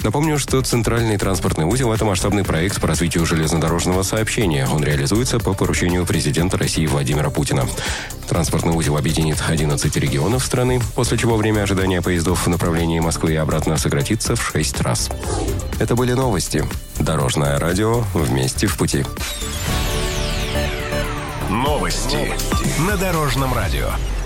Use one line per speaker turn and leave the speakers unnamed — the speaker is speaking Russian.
Напомню, что Центральный транспортный узел – это масштабный проект по развитию железнодорожного сообщения. Он реализуется по поручению президента России Владимира Путина. Транспортный узел объединит 11 регионов страны, после чего время ожидания поездов в направлении Москвы и обратно сократится в 6 раз. Это были новости. Дорожное радио. Вместе в пути.
Новости на Дорожном радио.